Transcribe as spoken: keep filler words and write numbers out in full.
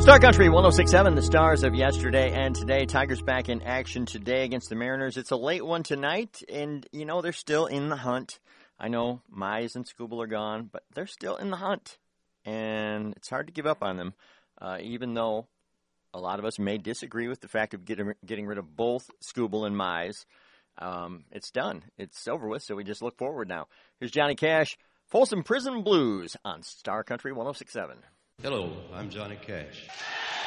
Star Country one oh six point seven, the Stars of yesterday and today. Tigers back in action today against the Mariners. It's a late one tonight, and, you know, they're still in the hunt. I know Mize and Skubal are gone, but they're still in the hunt, and it's hard to give up on them, uh, even though a lot of us may disagree with the fact of getting, getting rid of both Skubal and Mize. Um, it's done. It's over with, so we just look forward now. Here's Johnny Cash, Folsom Prison Blues on Star Country one oh six point seven. Hello, I'm Johnny Cash.